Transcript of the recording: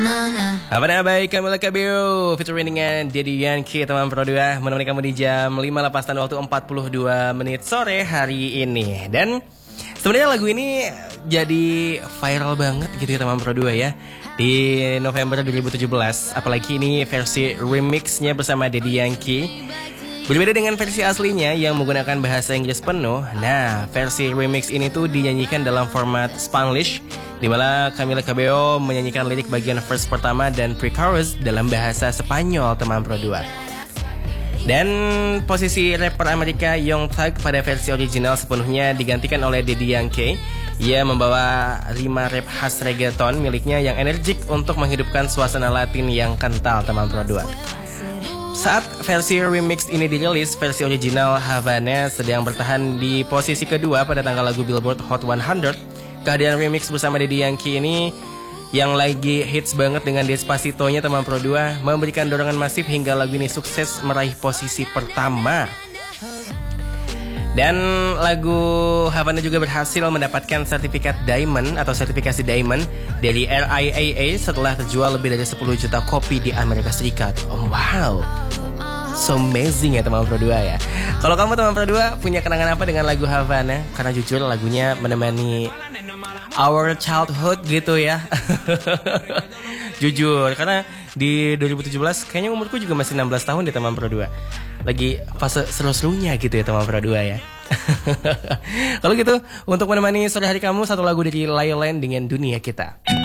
Apa kabar baik, Kamila Kabiro featuring dengan Daddy Yankee teman Pro 2 menemani kamu di jam 5 lepas dan waktu 42 menit sore hari ini. Dan sebenarnya lagu ini jadi viral banget gitu ya teman Pro 2 ya di November 2017. Apalagi ini versi remixnya bersama Daddy Yankee. Berbeda dengan versi aslinya yang menggunakan bahasa Inggris penuh. Nah, versi remix ini tuh dinyanyikan dalam format Spanglish, di mana Camila Cabello menyanyikan lirik bagian verse pertama dan pre-chorus dalam bahasa Spanyol teman Pro 2. Dan posisi rapper Amerika Young Thug pada versi original sepenuhnya digantikan oleh Daddy Yankee. Ia membawa rima rap khas reggaeton miliknya yang energik untuk menghidupkan suasana Latin yang kental teman Pro 2. Saat versi remix ini dirilis, versi original Havana sedang bertahan di posisi kedua pada tanggal lagu Billboard Hot 100. Kehadiran remix bersama Daddy Yankee ini yang lagi hits banget dengan Despacito-nya teman Pro 2 memberikan dorongan masif hingga lagu ini sukses meraih posisi pertama. Dan lagu Havana juga berhasil mendapatkan sertifikat Diamond atau sertifikasi Diamond dari RIAA setelah terjual lebih dari 10 juta kopi di Amerika Serikat. Oh wow, so amazing ya teman Pro 2 ya. Kalau kamu teman Pro 2 punya kenangan apa dengan lagu Havana? Karena jujur lagunya menemani our childhood gitu ya. Jujur, karena di 2017 kayaknya umurku juga masih 16 tahun di teman Pro 2. Lagi fase seru-serunya gitu ya teman Pro 2 ya. Kalau gitu, untuk menemani sore hari kamu, satu lagu dari Lioland dengan Dunia Kita.